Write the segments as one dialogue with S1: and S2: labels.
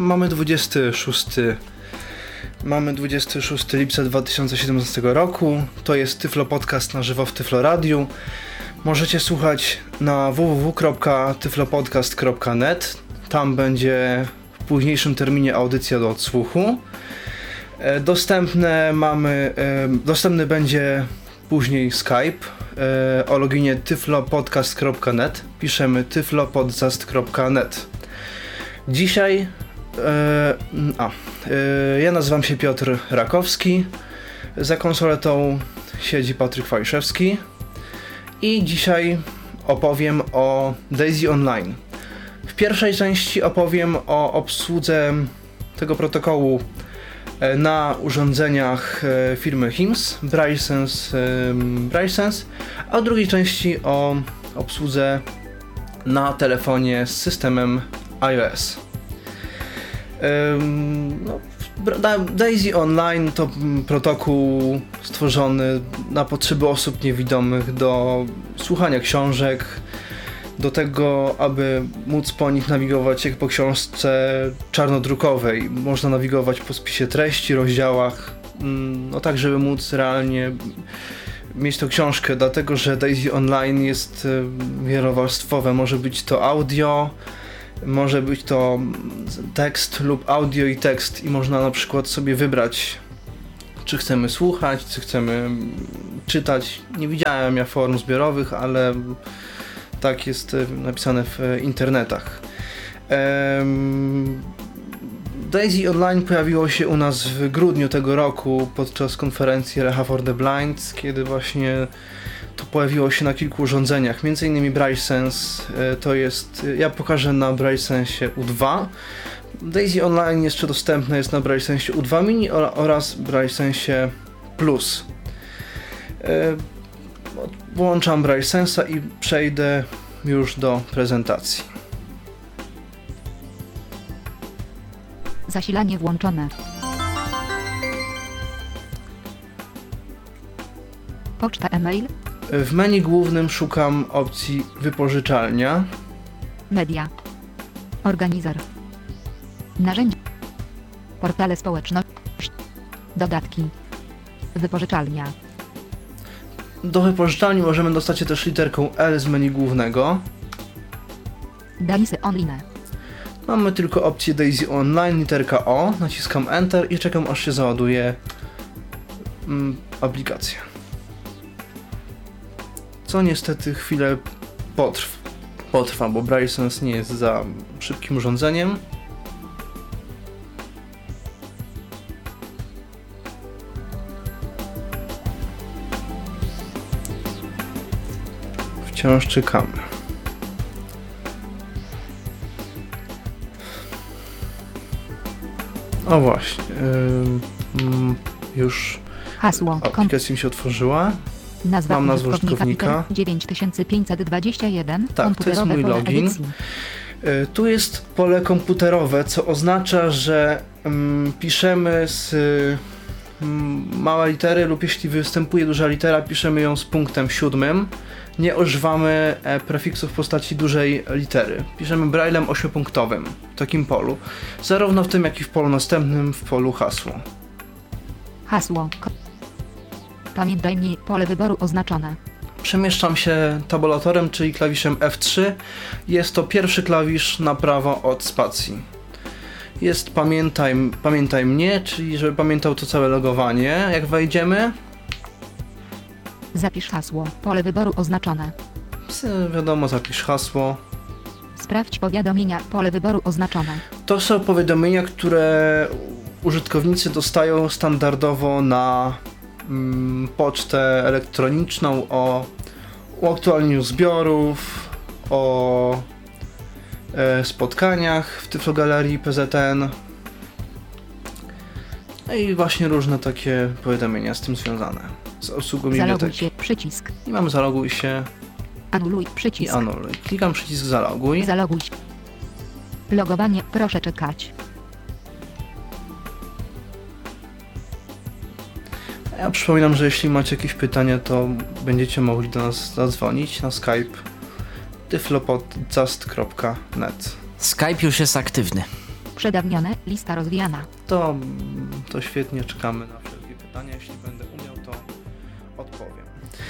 S1: Mamy 26 lipca 2017 roku. To jest Tyflo Podcast na żywo w Tyflo Radiu. Możecie słuchać na www.tyflopodcast.net. Tam będzie w późniejszym terminie audycja do odsłuchu. Dostępny będzie później Skype o loginie tyflopodcast.net. Piszemy tyflopodcast.net. Dzisiaj ja nazywam się Piotr Rakowski. Za konsoletą siedzi Patryk Waliszewski. I dzisiaj opowiem o Daisy Online. W pierwszej części opowiem o obsłudze tego protokołu na urządzeniach firmy HIMS, BrailleSense, a w drugiej części o obsłudze na telefonie z systemem iOS. Daisy Online to protokół stworzony na potrzeby osób niewidomych do słuchania książek, do tego, aby móc po nich nawigować jak po książce czarnodrukowej. Można nawigować po spisie treści, rozdziałach, tak żeby móc realnie mieć tą książkę, dlatego że Daisy Online jest wielowarstwowe. Może być to audio, może być to tekst lub audio i tekst i można na przykład sobie wybrać, czy chcemy słuchać, czy chcemy czytać. Nie widziałem ja form zbiorowych, ale tak jest napisane w internetach. Daisy Online pojawiło się u nas w grudniu tego roku podczas konferencji Lecha for the Blind, kiedy właśnie to pojawiło się na kilku urządzeniach, m.in. BrailleSense, to jest, ja pokażę na BrailleSense U2. Daisy Online jeszcze dostępne jest na BrailleSense U2 Mini oraz BrailleSense Plus. Włączam BrailleSense'a i przejdę już do prezentacji.
S2: Zasilanie włączone. Poczta e-mail.
S1: W menu głównym szukam opcji wypożyczalnia.
S2: Media. Organizer. Narzędzia. Portale społeczności. Dodatki. Wypożyczalnia.
S1: Do wypożyczalni możemy dostać się też literką L z menu głównego.
S2: Daisy Online.
S1: Mamy tylko opcję Daisy Online, literka O, naciskam Enter i czekam aż się załaduje aplikacja. Co niestety chwilę potrwa, bo BrailleSense nie jest za szybkim urządzeniem. Wciąż czekamy. O właśnie, już
S2: hasło.
S1: aplikacja mi się otworzyła. Mam nazwę użytkownika.
S2: 9521.
S1: Tak, to jest mój login. Tu jest pole komputerowe, co oznacza, że piszemy z małe litery lub jeśli występuje duża litera, piszemy ją z punktem 7. Nie używamy prefiksów w postaci dużej litery. Piszemy braillem 8-punktowym w takim polu. Zarówno w tym, jak i w polu następnym, w polu hasło.
S2: Hasło. Pamiętaj mnie, pole wyboru oznaczone.
S1: Przemieszczam się tabulatorem, czyli klawiszem F3. Jest to pierwszy klawisz na prawo od spacji. Jest pamiętaj mnie, czyli żeby pamiętał to całe logowanie. Jak wejdziemy,
S2: zapisz hasło. Pole wyboru oznaczone.
S1: Wiadomo, zapisz hasło.
S2: Sprawdź powiadomienia. Pole wyboru oznaczone.
S1: To są powiadomienia, które użytkownicy dostają standardowo na pocztę elektroniczną o uaktualnieniu zbiorów, o spotkaniach w Tyflogalerii PZN. No i właśnie różne takie powiadomienia z tym związane. Z obsługą biblioteki.
S2: Zaloguj się, przycisk.
S1: I mam zaloguj się.
S2: Anuluj, przycisk.
S1: I anuluj. Klikam przycisk zaloguj.
S2: Zaloguj się. Logowanie, proszę czekać.
S1: Ja przypominam, że jeśli macie jakieś pytania, to będziecie mogli do nas zadzwonić na Skype tyflopodcast.net.
S3: Skype już jest aktywny.
S2: Przedawnione, lista rozwijana.
S1: To świetnie, czekamy na wszelkie pytania. Jeśli będę umiał, to odpowiem.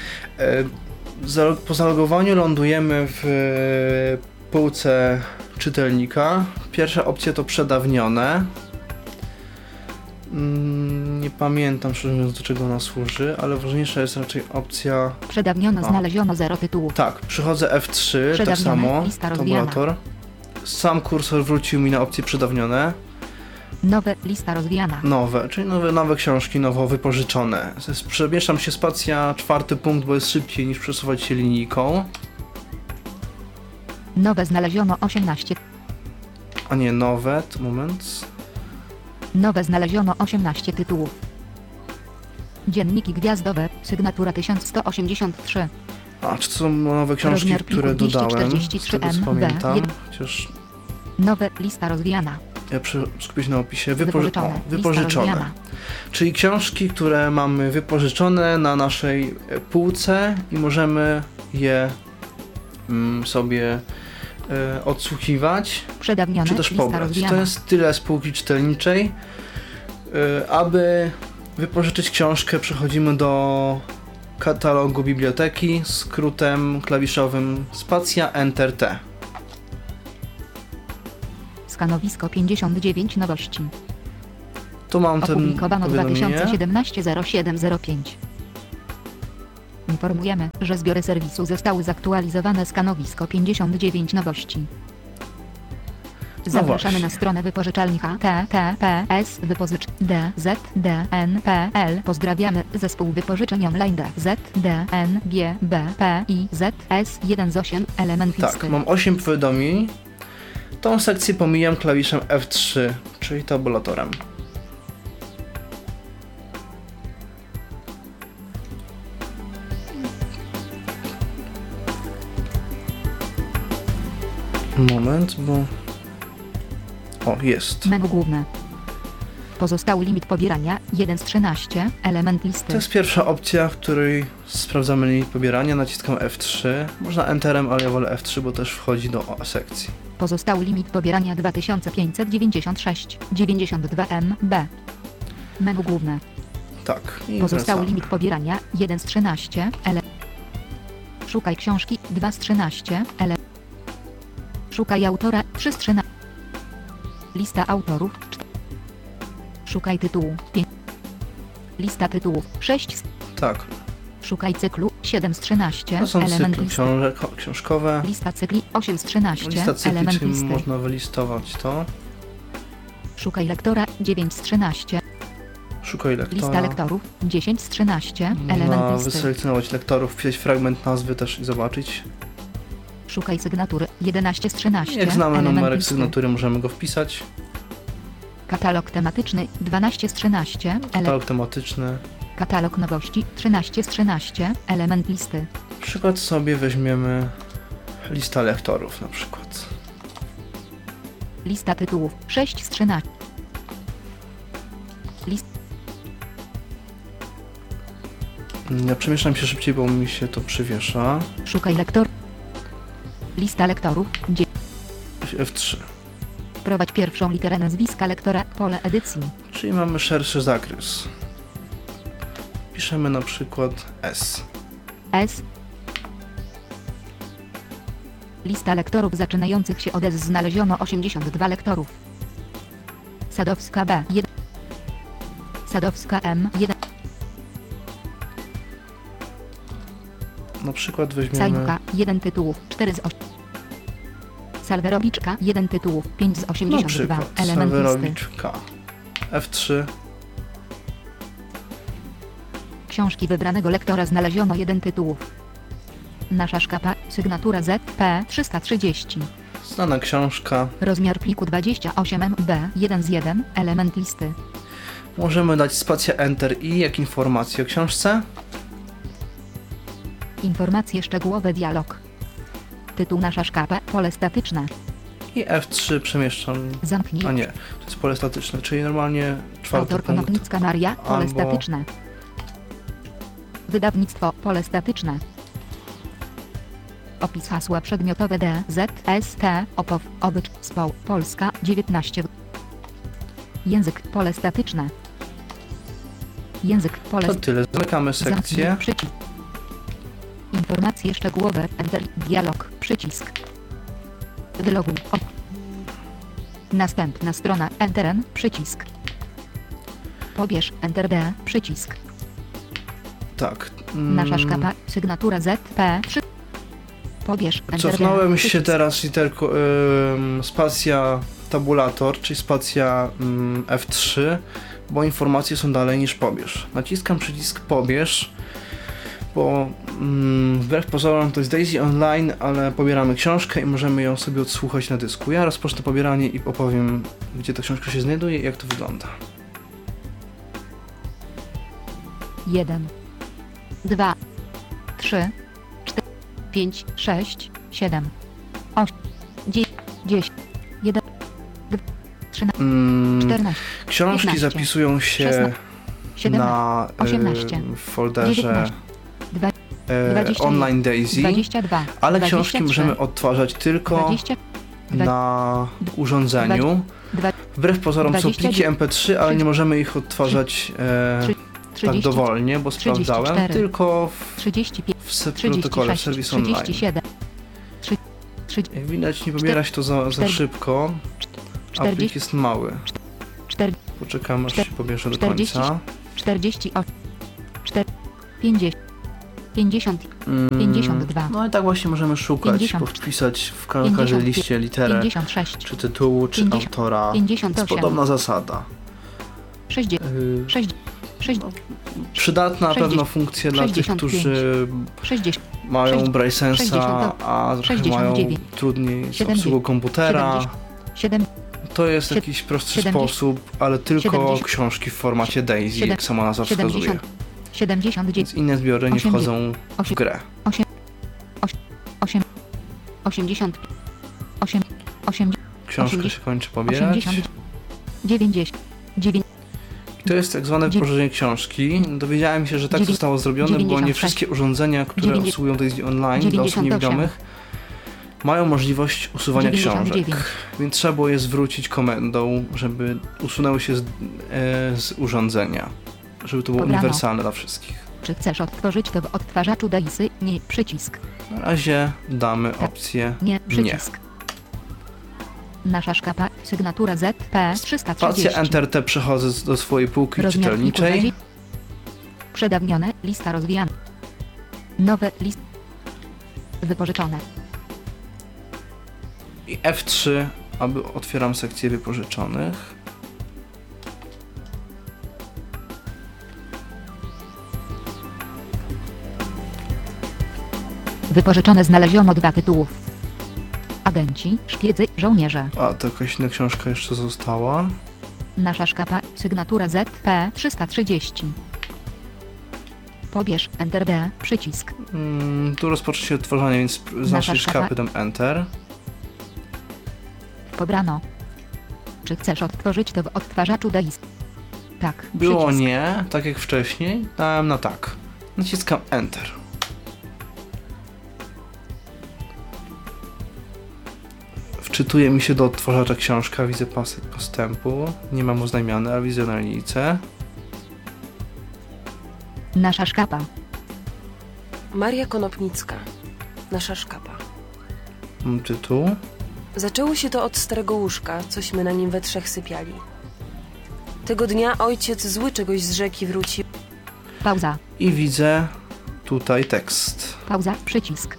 S1: Po zalogowaniu lądujemy w półce czytelnika. Pierwsza opcja to przedawnione. Nie pamiętam, szczerze mówiąc, do czego ona służy, ale ważniejsza jest raczej opcja...
S2: Przedawniono, znaleziono 0 tytułów.
S1: Tak, przychodzę F3, tak samo, tabulator. Sam kursor wrócił mi na opcję przedawnione.
S2: Nowe, lista rozwijana.
S1: Nowe, czyli nowe książki, nowo wypożyczone. Przemieszczam się spacja 4 punkt, bo jest szybciej niż przesuwać się linijką.
S2: Nowe, znaleziono 18.
S1: A nie, nowe, to moment.
S2: Nowe, znaleziono 18 tytułów. Dzienniki gwiazdowe, sygnatura 1183.
S1: A, czy to są nowe książki, które dodałem? Z tego co pamiętam. Chociaż...
S2: Nowe, lista rozwijana.
S1: Ja skupię się na opisie.
S2: Wypożyczone.
S1: Czyli książki, które mamy wypożyczone na naszej półce i możemy je sobie odsłuchiwać,
S2: Przedawnione,
S1: czy też pobrać. To jest tyle z półki czytelniczej. Aby wypożyczyć książkę, przechodzimy do katalogu biblioteki skrótem klawiszowym spacja Enter T.
S2: Stanowisko 59 nowości.
S1: Tu mam ten
S2: opublikowano 2017-07-05. Informujemy, że zbiory serwisu zostały zaktualizowane. Stanowisko 59 nowości. Zapraszamy na stronę wypożyczalni https wypożycz.dzn.pl. Pozdrawiamy zespół wypożyczeń online DZDN GBP i ZS1 z 8 element listy.
S1: Tak, mam 8 powiadomień. Tą sekcję pomijam klawiszem F3, czyli tabulatorem. Moment, bo... O, jest.
S2: Menu główne. Pozostały limit pobierania 1 z 13, element listy.
S1: To jest pierwsza opcja, w której sprawdzamy limit pobierania, naciskam F3. Można Enterem, ale ja wolę F3, bo też wchodzi do sekcji.
S2: Pozostały limit pobierania 2596, 92 MB. Menu główne.
S1: Tak.
S2: Pozostały limit pobierania 1 z 13, Szukaj książki 2 z 13, Szukaj autora 3 z 13. Lista autorów 4. Szukaj tytułu 5. Lista tytułów 6 z...
S1: Tak.
S2: Szukaj cyklu 7 z 13,
S1: to są
S2: element
S1: cykly książkowe.
S2: Lista cykli 8 z 13,
S1: lista cykli,
S2: element
S1: czyli
S2: listy.
S1: można wylistować to.
S2: Szukaj lektora 9 z 13.
S1: Szukaj lektora.
S2: Lista lektorów 10 z 13, element listy.
S1: Wyselekcjonować lektorów, wpisać fragment nazwy też i zobaczyć.
S2: Szukaj sygnatury 11 z 13,
S1: jak znamy numerek
S2: listy.
S1: sygnatury, możemy go wpisać.
S2: Katalog tematyczny 12 z 13,
S1: katalog tematyczny.
S2: Katalog nowości 13 z 13, element listy.
S1: Przykład sobie weźmiemy lista lektorów na przykład.
S2: Lista tytułów 6 z 13.
S1: Ja przemieszczam się szybciej, bo mi się to przywiesza.
S2: Szukaj lektor. Lista lektorów
S1: F3.
S2: Prowadź pierwszą literę nazwiska lektora, pole edycji.
S1: Czyli mamy szerszy zakres. Piszemy na przykład S.
S2: S. Lista lektorów zaczynających się od S. Znaleziono 82 lektorów. Sadowska B1. Sadowska M1.
S1: Na przykład weźmiemy...
S2: Sajmka 1 tytułów 4 z 8. Salwerowiczka 1 tytułów 5 z 82.
S1: Na przykład
S2: element
S1: Salwerowiczka. F3.
S2: Książki wybranego lektora znaleziono 1 tytułów. Nasza szkapa, sygnatura ZP 330.
S1: Znana książka.
S2: Rozmiar pliku 28 MB 1 z 1, element listy.
S1: Możemy dać spację Enter i jak informację o książce.
S2: Informacje szczegółowe, dialog. Tytuł nasza szkapa, pole statyczne.
S1: I F3 przemieszczam.
S2: Zamknij.
S1: A nie, to jest pole statyczne, czyli normalnie czwarty
S2: Autor
S1: punkt.
S2: Konopnicka Maria, pole statyczne. Wydawnictwo, pole statyczne. Opis hasła przedmiotowe D, Z, S, T, OPOW, Obycz, SPOł, Polska, 19. Język, pole statyczne. Język, pole
S1: To tyle. Zamykamy sekcję.
S2: Zamknij przycisk. Informacje szczegółowe, Enter, dialog, przycisk. Wyloguj. O. Następna strona, Enter N, przycisk. Pobierz, Enter D, przycisk.
S1: Tak.
S2: Nasza szkapa, sygnatura ZP3. Pobierz, Enter D,
S1: Cofnąłem się
S2: przycisk.
S1: teraz literką spacja tabulator, czyli spacja F3, bo informacje są dalej niż pobierz. Naciskam przycisk pobierz, bo wbrew pozorom to jest Daisy Online, ale pobieramy książkę i możemy ją sobie odsłuchać na dysku. Ja rozpocznę pobieranie i opowiem, gdzie ta książka się znajduje i jak to wygląda.
S2: 1, 2, 3, 4, 5, 6, 7, 8, 9, 10, 11, 13, 14,
S1: Książki
S2: 15,
S1: zapisują się
S2: 16, 17,
S1: na
S2: 18,
S1: w folderze
S2: 19, 21,
S1: Online Daisy,
S2: 22,
S1: ale
S2: 23,
S1: książki możemy odtwarzać tylko
S2: 20,
S1: na urządzeniu. Wbrew pozorom są pliki MP3, ale nie możemy ich odtwarzać tak
S2: 30,
S1: dowolnie, bo sprawdzałem,
S2: 34,
S1: tylko
S2: 35,
S1: w protokole
S2: 36,
S1: Service Online.
S2: 37,
S1: Jak widać, nie pobiera się to za szybko, a plik
S2: 40,
S1: jest mały.
S2: 4,
S1: Poczekamy, aż się pobierze do
S2: 40,
S1: końca.
S2: 48, 4, 50, 50, 52,
S1: No i tak właśnie możemy szukać,
S2: 50,
S1: wpisać w każdej
S2: 55,
S1: liście literę,
S2: 56,
S1: czy tytułu, czy
S2: 50,
S1: autora. To
S2: 58,
S1: jest podobna zasada.
S2: 60, 60,
S1: Przydatna na
S2: 60,
S1: pewno funkcja dla tych,
S2: 65,
S1: którzy
S2: 60,
S1: mają Braillesensa,
S2: 60,
S1: a trochę mają
S2: 69,
S1: trudniej z
S2: 70,
S1: obsługą komputera.
S2: 7,
S1: To jest jakiś prostszy
S2: 70,
S1: sposób, ale tylko
S2: 70,
S1: książki w formacie Daisy, jak sama nazwa wskazuje.
S2: 70, 79,
S1: Więc inne zbiory nie
S2: 80,
S1: wchodzą w grę.
S2: 8, 80, 8, 8,
S1: Książka
S2: 80,
S1: się kończy pobierać.
S2: 80, 90, 9,
S1: I to jest tak zwane wypożyczenie książki. Dowiedziałem się, że tak zostało zrobione, bo nie
S2: 96,
S1: wszystkie urządzenia, które
S2: 90,
S1: obsługują Daisy Online dla osób
S2: 98,
S1: niewidomych, mają możliwość usuwania
S2: 99,
S1: książek. Więc trzeba było je zwrócić komendą, żeby usunęły się z urządzenia. Żeby to było
S2: Pobrano.
S1: uniwersalne dla wszystkich.
S2: Czy chcesz odtworzyć to w odtwarzaczu Daisy? Nie, przycisk.
S1: Na razie damy opcję
S2: Nie,
S1: nie.
S2: przycisk. Nasza szkapa, sygnatura ZP 330.
S1: Spację Enter T przechodzę do swojej półki
S2: Rozmiar
S1: czytelniczej.
S2: pliku Przedawnione, lista rozwijana. Nowe, list. Wypożyczone.
S1: I F3, aby otwieram sekcję wypożyczonych.
S2: Wypożyczone znaleziono 2 tytułów. Agenci, szpiedzy, żołnierze.
S1: A, to jakaś inna książka jeszcze została.
S2: Nasza szkapa, sygnatura ZP 330. Pobierz, Enter D, przycisk.
S1: Tu rozpocznie się odtwarzanie, więc z naszej
S2: szkapa.
S1: szkapy dam Enter.
S2: Pobrano. Czy chcesz odtworzyć to w odtwarzaczu Daisy? Tak,
S1: Było
S2: przycisk.
S1: nie, tak jak wcześniej, dałem na tak. Naciskam Enter. Wczytuje mi się do odtwarzacza książka, widzę pasek postępu, nie mam oznajmiony, ale widzę na linijce.
S2: Nasza szkapa.
S3: Maria Konopnicka. Nasza szkapa.
S1: Mam tytuł.
S3: Zaczęło się to od starego łóżka, cośmy na nim we trzech sypiali. Tego dnia ojciec zły czegoś z rzeki wrócił.
S2: Pauza.
S1: I widzę tutaj tekst.
S2: Pauza, przycisk.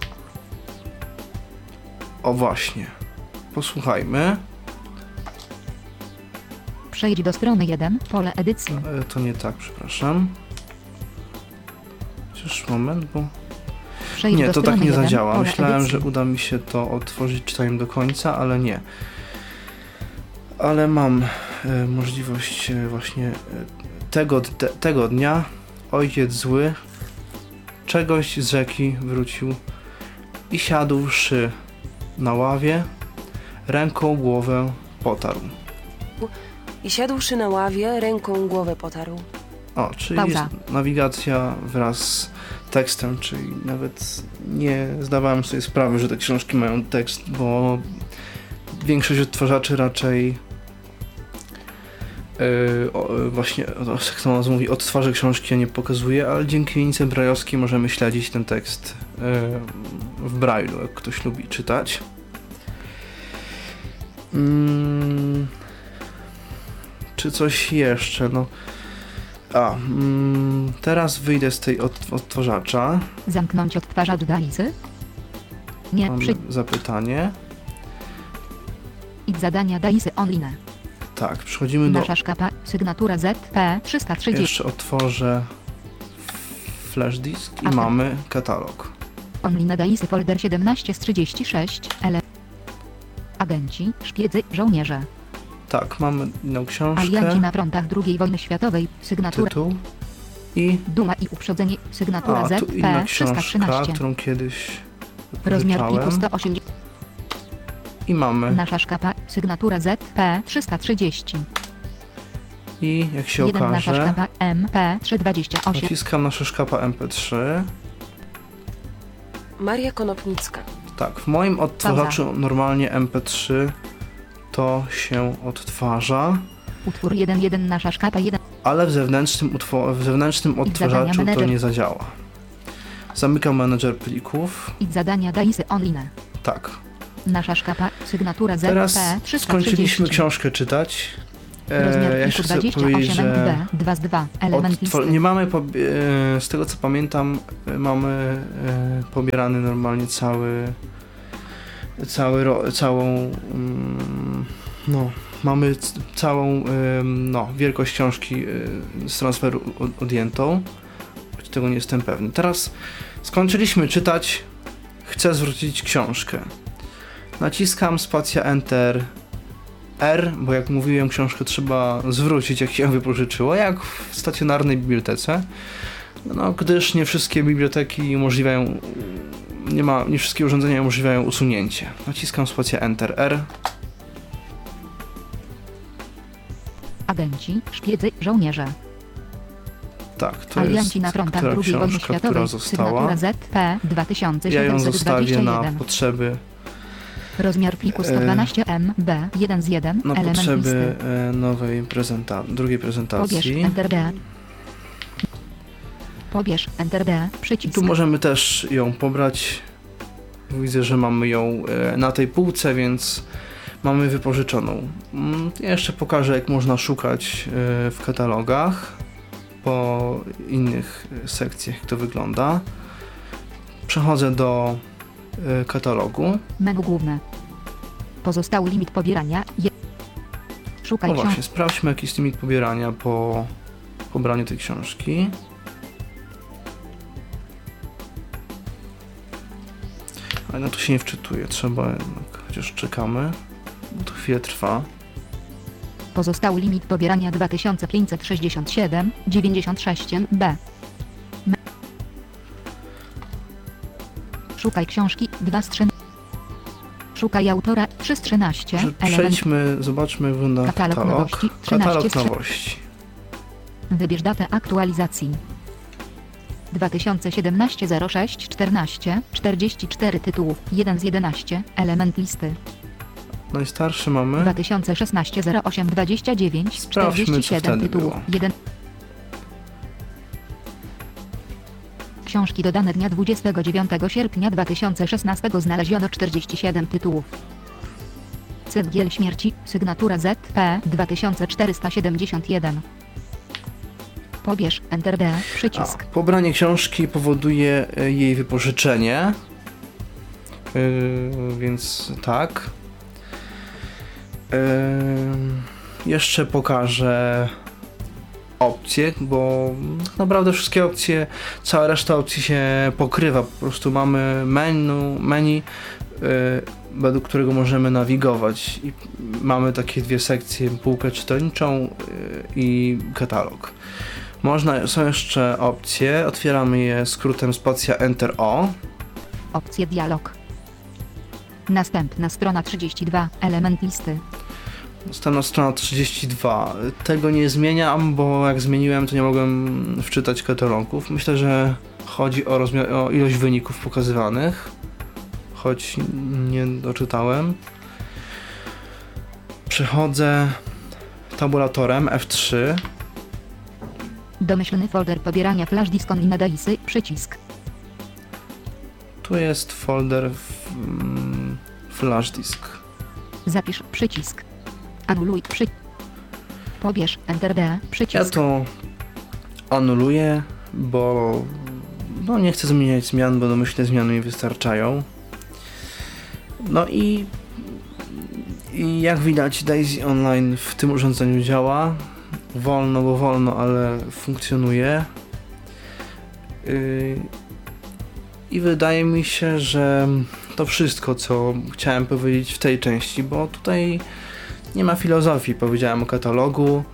S1: O właśnie. Posłuchajmy.
S2: Przejdź do strony 1, pole edycji.
S1: To nie tak, przepraszam. Chociaż moment, bo...
S2: Przejdź
S1: Nie,
S2: do
S1: to
S2: strony
S1: tak nie
S2: 1,
S1: zadziała.
S2: pole
S1: Myślałem,
S2: edycji.
S1: że uda mi się to otworzyć czytaniem do końca, ale nie. Ale mam możliwość właśnie tego dnia ojciec zły czegoś z rzeki wrócił i siadłszy na ławie, ręką głowę potarł.
S3: I siadłszy na ławie, ręką głowę potarł.
S1: O, czyli
S2: Pauza.
S1: jest nawigacja wraz z tekstem, czyli nawet nie zdawałem sobie sprawy, że te książki mają tekst, bo większość odtwarzaczy raczej właśnie, jak to nas mówi, odtwarza książki, a nie pokazuje, ale dzięki linijce brajlowskiej możemy śledzić ten tekst w brajlu, jak ktoś lubi czytać. Czy coś jeszcze? No. Teraz wyjdę z tej odtwarzacza.
S2: Zamknąć odtwarzacz Daisy. Nie,
S1: Mamy zapytanie.
S2: I zadania Daisy online.
S1: Tak, przechodzimy do...
S2: Nasza szkapa, sygnatura ZP330.
S1: Jeszcze otworzę flash disk i
S2: Aha.
S1: mamy katalog.
S2: Online Daisy folder 17 z 36. Agenci, szpiedzy, żołnierze.
S1: Tak, mamy inną
S2: Alianci
S1: książkę,
S2: na frontach II wojny światowej. Sygnatura
S1: tytuł i...
S2: Duma i uprzedzenie. Sygnatura
S1: tu inna książka,
S2: ZP313.
S1: którą kiedyś
S2: Rozmiar pliku
S1: wypożyczałem.
S2: 180.
S1: I mamy.
S2: Nasza szkapa, sygnatura ZP330.
S1: I jak się
S2: 1 nasza
S1: okaże,
S2: szkapa MP328.
S1: naciskam nasza szkapa MP3.
S3: Maria Konopnicka.
S1: Tak, w moim odtwarzaczu normalnie MP3 to się odtwarza,
S2: Utwór 1.1 nasza szkapa 1.
S1: ale w zewnętrznym odtwarzaczu to
S2: menedżer.
S1: nie zadziała. Zamykam menedżer plików.
S2: I zadania Daisy online.
S1: Tak.
S2: Nasza szkapa, sygnatura
S1: Teraz
S2: ZP330.
S1: skończyliśmy książkę czytać.
S2: Rozmiar
S1: Ja
S2: pliku
S1: jeszcze chcę powiedzieć,
S2: 28
S1: że
S2: MB 2 z 2. Element listy.
S1: nie mamy, z tego co pamiętam, mamy pobierany normalnie całą, mamy całą wielkość książki z transferu odjętą, choć tego nie jestem pewny. Teraz skończyliśmy czytać, chcę zwrócić książkę. Naciskam spacja Enter R, bo jak mówiłem, książkę trzeba zwrócić, jak się ją wypożyczyło, jak w stacjonarnej bibliotece, gdyż nie wszystkie biblioteki umożliwiają, nie wszystkie urządzenia umożliwiają usunięcie. Naciskam spację Enter R.
S2: Agenci, szpiedzy, żołnierze.
S1: Tak, to
S2: Alianci na
S1: jest
S2: frontach
S1: która
S2: II wojny
S1: książka, która
S2: światowej.
S1: została.
S2: Sygnatura ZP
S1: Ja ją zostawię
S2: 2721.
S1: na potrzeby,
S2: Rozmiar pliku 112 MB 1 z 1.
S1: na
S2: Element
S1: potrzeby
S2: listy.
S1: nowej drugiej
S2: Pobierz
S1: prezentacji.
S2: Enter D. Pobierz Enter D. Przycisk.
S1: Tu możemy też ją pobrać. Widzę, że mamy ją na tej półce, więc mamy wypożyczoną. Ja jeszcze pokażę, jak można szukać w katalogach po innych sekcjach, jak to wygląda. Przechodzę do katalogu.
S2: Menu główne. Pozostały limit pobierania. Szukaj
S1: No
S2: książki.
S1: właśnie, sprawdźmy, jaki jest limit pobierania po pobraniu tej książki. Ale na to się nie wczytuje, trzeba jednak, chociaż czekamy, bo to chwilę trwa.
S2: Pozostały limit pobierania 2567,96 B. Szukaj książki 2 z 3. Szukaj autora 3 z 13.
S1: Może
S2: Element.
S1: przejdźmy, zobaczmy, jak wygląda
S2: Katalog
S1: katalog.
S2: nowości, 13
S1: Katalog
S2: z 3.
S1: nowości.
S2: Wybierz datę aktualizacji. 2017 06 14 44 tytułów 1 z 11. Element listy.
S1: Najstarszy mamy.
S2: 2016 08 29
S1: Sprawdźmy, co
S2: 47
S1: wtedy
S2: tytułów.
S1: było.
S2: 1. Książki dodane dnia 29 sierpnia 2016 znaleziono 47 tytułów. Cyngiel śmierci, sygnatura ZP 2471. Pobierz Enter D, przycisk.
S1: Pobranie książki powoduje jej wypożyczenie. Więc tak. Jeszcze pokażę opcje, bo tak naprawdę wszystkie opcje, cała reszta opcji się pokrywa. Po prostu mamy menu, według którego możemy nawigować. I mamy takie dwie sekcje, półkę czytelniczą i katalog. Są jeszcze opcje, otwieramy je skrótem spacja Enter O.
S2: Opcje dialog. Następna strona 32, element listy.
S1: Następna strona 32. Tego nie zmieniam, bo jak zmieniłem, to nie mogłem wczytać katalogów. Myślę, że chodzi o ilość wyników pokazywanych, choć nie doczytałem. Przechodzę tabulatorem F3.
S2: Domyślny folder pobierania flash disk on Daisy, przycisk.
S1: Tu jest folder flash disk.
S2: Zapisz, przycisk. Anuluj, pobierz, Enter D,
S1: Ja
S2: przycisk.
S1: to anuluję, bo nie chcę zmieniać zmian, bo domyślne zmiany mi wystarczają. No i jak widać, Daisy Online w tym urządzeniu działa. Wolno, bo wolno, ale funkcjonuje. I wydaje mi się, że to wszystko, co chciałem powiedzieć w tej części, bo tutaj nie ma filozofii. Powiedziałem o katalogu.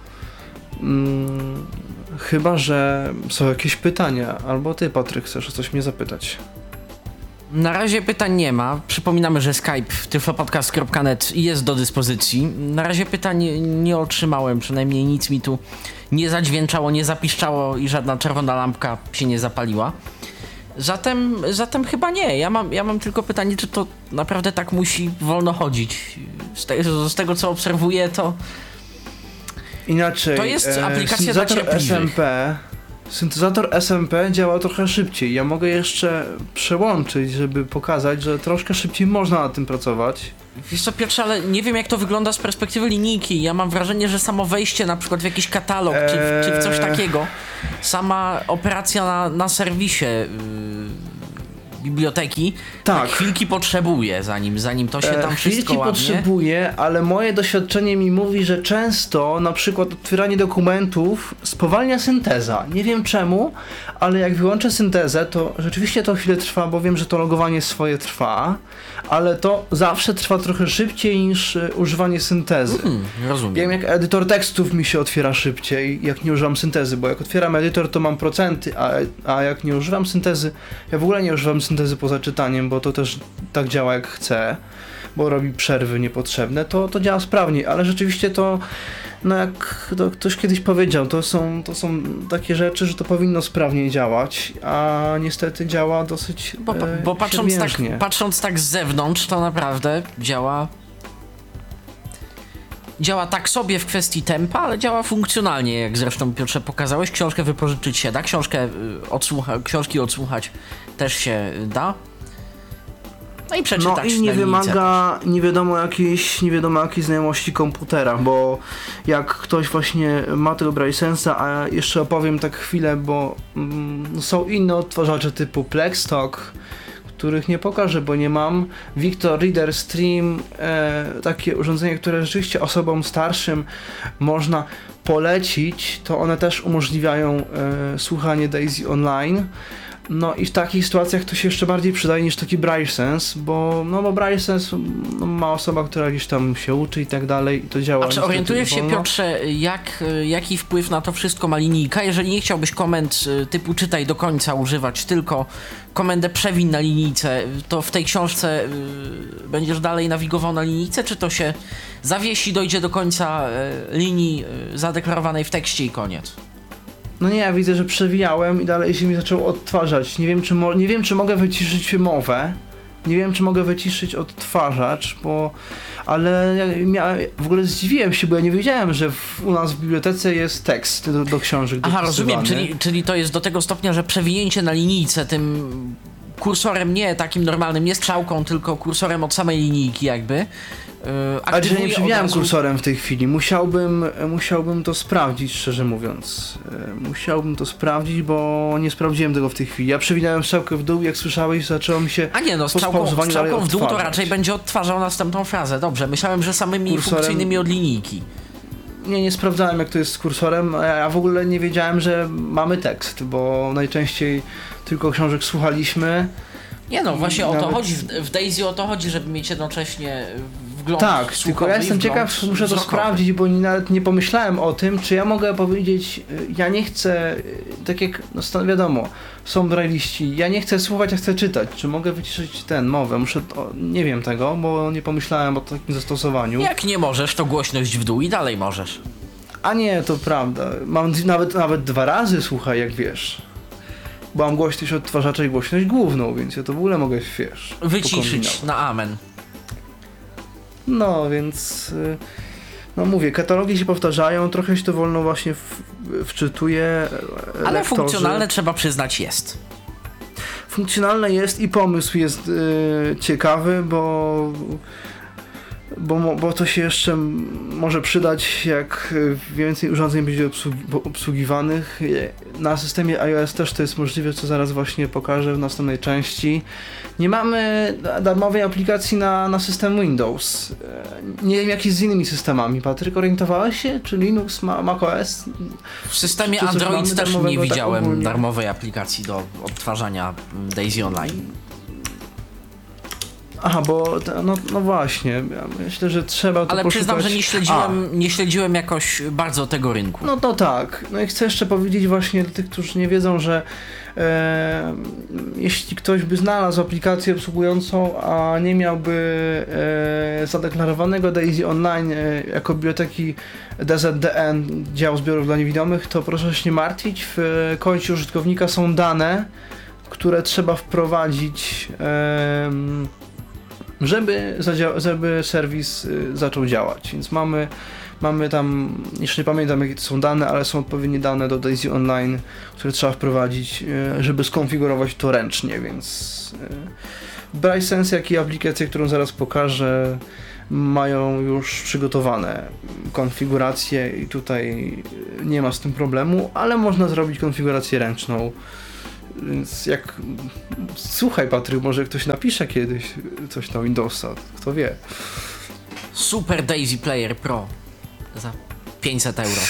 S1: Chyba że są jakieś pytania, albo ty, Patryk, chcesz o coś mnie zapytać?
S4: Na razie pytań nie ma. Przypominamy, że Skype tyflopodcast.net jest do dyspozycji. Na razie pytań nie otrzymałem, przynajmniej nic mi tu nie zadźwięczało, nie zapiszczało i żadna czerwona lampka się nie zapaliła. Zatem chyba nie. Ja mam tylko pytanie, czy to naprawdę tak musi wolno chodzić. Z tego co obserwuję, to
S1: Inaczej,
S4: to jest aplikacja dla cierpliwych.
S1: Syntezator SMP działa trochę szybciej. Ja mogę jeszcze przełączyć, żeby pokazać, że troszkę szybciej można na tym pracować.
S4: Wiesz co, Piotrze, ale nie wiem jak to wygląda z perspektywy linijki. Ja mam wrażenie, że samo wejście na przykład w jakiś katalog, czy w coś takiego, sama operacja na serwisie biblioteki,
S1: tak,
S4: chwilki potrzebuje, zanim to się tam wszystko
S1: chwilki
S4: ładnie...
S1: potrzebuje, ale moje doświadczenie mi mówi, że często na przykład otwieranie dokumentów spowalnia synteza. Nie wiem czemu, ale jak wyłączę syntezę, to rzeczywiście to chwilę trwa, bo wiem, że to logowanie swoje trwa, ale to zawsze trwa trochę szybciej niż używanie syntezy.
S4: Rozumiem.
S1: Wiem, jak edytor tekstów mi się otwiera szybciej, jak nie używam syntezy, bo jak otwieram edytor, to mam procenty, a jak nie używam syntezy, ja w ogóle nie używam syntezy poza czytaniem, bo to też tak działa jak chcę, bo robi przerwy niepotrzebne, to działa sprawniej, ale rzeczywiście to, no jak to ktoś kiedyś powiedział, to są takie rzeczy, że to powinno sprawniej działać, a niestety działa dosyć
S4: Bo patrząc tak z zewnątrz, to naprawdę działa tak sobie w kwestii tempa, ale działa funkcjonalnie, jak zresztą, Piotrze, pokazałeś. Książkę wypożyczyć się da, książki odsłuchać też się da. No i przeczytać.
S1: No i nie wymaga nie wiadomo jakiej znajomości komputera, bo jak ktoś właśnie ma tego Braillesensa, a jeszcze opowiem tak chwilę, bo są inne odtwarzacze typu Plextalk, których nie pokażę, bo nie mam. Victor Reader Stream, takie urządzenie, które rzeczywiście osobom starszym można polecić, to one też umożliwiają słuchanie Daisy Online. No i w takich sytuacjach to się jeszcze bardziej przydaje niż taki Braillesense, bo Braillesense ma osoba, która gdzieś tam się uczy i tak dalej i to działa.
S4: A czy orientujesz się, Piotrze, jaki wpływ na to wszystko ma linijka? Jeżeli nie chciałbyś komend typu czytaj do końca używać, tylko komendę przewin na linijce, to w tej książce będziesz dalej nawigował na linijce, czy to się zawiesi, dojdzie do końca linii zadeklarowanej w tekście i koniec?
S1: No nie, ja widzę, że przewijałem i dalej się mi zaczął odtwarzać. Nie wiem, czy mogę wyciszyć mowę. Nie wiem, czy mogę wyciszyć odtwarzacz, ale w ogóle zdziwiłem się, bo ja nie wiedziałem, że u nas w bibliotece jest tekst do książek.
S4: Aha, rozumiem, czyli to jest do tego stopnia, że przewinięcie na linijce tym kursorem nie takim normalnym, nie strzałką, tylko kursorem od samej linijki jakby.
S1: Ale że nie przewijałem kursorem w tej chwili. Musiałbym to sprawdzić, szczerze mówiąc. Musiałbym to sprawdzić, bo nie sprawdziłem tego w tej chwili. Ja przewinąłem strzałkę w dół, jak słyszałeś, zaczęło mi się.
S4: A nie, no strzałką w dół to raczej będzie odtwarzał następną frazę. Dobrze, myślałem, że samymi kursorem funkcyjnymi od linijki.
S1: Nie sprawdzałem, jak to jest z kursorem. Ja w ogóle nie wiedziałem, że mamy tekst, bo najczęściej tylko książek słuchaliśmy.
S4: Nie no, właśnie o to chodzi. W Daisy o to chodzi, żeby mieć jednocześnie wgląd.
S1: Tak, tylko ja jestem ciekaw, muszę to sprawdzić, bo nawet nie pomyślałem o tym, czy ja mogę powiedzieć, ja nie chcę, tak jak, no wiadomo, są braille'iści, ja nie chcę słuchać, ja chcę czytać. Czy mogę wyciszyć mowę? Nie wiem tego, bo nie pomyślałem o takim zastosowaniu.
S4: Jak nie możesz, to głośność w dół i dalej możesz.
S1: A nie, to prawda. Mam nawet 2 razy, słuchaj, jak wiesz. Bo mam głośność odtwarzacza i głośność główną, więc ja to w ogóle mogę, wyciszyć
S4: na amen.
S1: No, więc No mówię, katalogi się powtarzają, trochę się to wolno właśnie wczytuje.
S4: Ale
S1: lektorzy.
S4: funkcjonalne, trzeba przyznać, jest.
S1: Funkcjonalne jest i pomysł jest ciekawy, bo to się jeszcze może przydać, jak więcej urządzeń będzie obsługiwanych. Na systemie iOS też to jest możliwe, co zaraz właśnie pokażę w następnej części. Nie mamy darmowej aplikacji na system Windows. Nie wiem, jak jest z innymi systemami. Patryk, orientowałeś się? Czy Linux, macOS?
S4: W systemie
S1: Czy
S4: Android też nie widziałem
S1: ogólnie?
S4: darmowej aplikacji do odtwarzania Daisy Online.
S1: Aha, bo no właśnie, ja myślę, że trzeba to
S4: Ale
S1: poszukać.
S4: przyznam, że nie śledziłem jakoś bardzo tego rynku.
S1: No to tak. No i chcę jeszcze powiedzieć właśnie dla tych, którzy nie wiedzą, że jeśli ktoś by znalazł aplikację obsługującą, a nie miałby zadeklarowanego Daisy Online jako biblioteki DZDN, dział zbiorów dla niewidomych, to proszę się nie martwić. W koncie użytkownika są dane, które trzeba wprowadzić, żeby serwis zaczął działać. Więc mamy tam, jeszcze nie pamiętam jakie to są dane, ale są odpowiednie dane do Daisy Online, które trzeba wprowadzić, żeby skonfigurować to ręcznie, więc BrailleSense, jak i aplikacje, którą zaraz pokażę, mają już przygotowane konfiguracje i tutaj nie ma z tym problemu, ale można zrobić konfigurację ręczną. Więc jak... Słuchaj, Patryk, może ktoś napisze kiedyś coś na Windowsa, kto wie.
S4: Super Daisy Player Pro za 500 euro.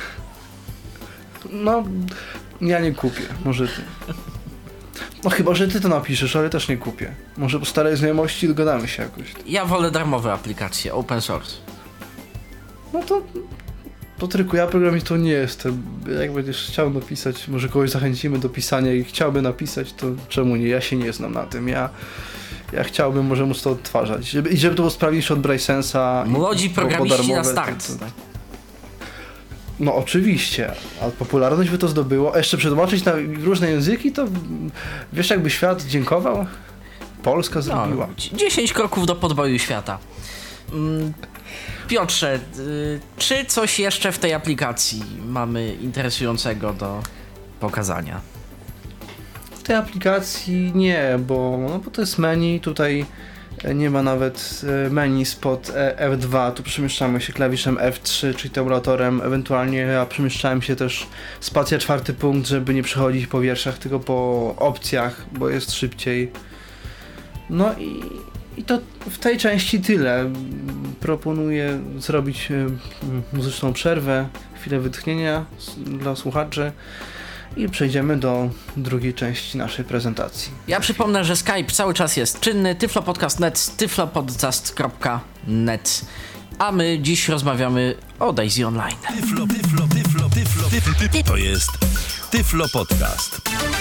S1: No, ja nie kupię, może ty. No chyba, że ty to napiszesz, ale też nie kupię. Może po starej znajomości dogadamy się jakoś.
S4: Ja wolę darmowe aplikacje, open source.
S1: No to... Patryku, ja programistą nie jestem. Jak będziesz chciał napisać, może kogoś zachęcimy do pisania i chciałby napisać, to czemu nie? Ja się nie znam na tym. Ja chciałbym może móc to odtwarzać. Żeby to było sprawniejsze od BrailleSense'a.
S4: Młodzi programiści na
S1: darmowe,
S4: start.
S1: No oczywiście, a popularność by to zdobyło. A jeszcze przetłumaczyć na różne języki, to wiesz, jakby świat dziękował? Polska zrobiła.
S4: 10 kroków do podboju świata. Piotrze, czy coś jeszcze w tej aplikacji mamy interesującego do pokazania?
S1: W tej aplikacji nie, bo to jest menu, tutaj nie ma nawet menu spod F2, tu przemieszczamy się klawiszem F3, czyli tabulatorem, ewentualnie ja przemieszczałem się też spacja 4 punkt, żeby nie przechodzić po wierszach, tylko po opcjach, bo jest szybciej. No i to w tej części tyle. Proponuję zrobić muzyczną przerwę, chwilę wytchnienia dla słuchaczy i przejdziemy do drugiej części naszej prezentacji.
S4: Ja przypomnę, że Skype cały czas jest czynny, tyflopodcast.net, tyflopodcast.net, a my dziś rozmawiamy o Daisy Online.
S5: To jest Tyflo Podcast.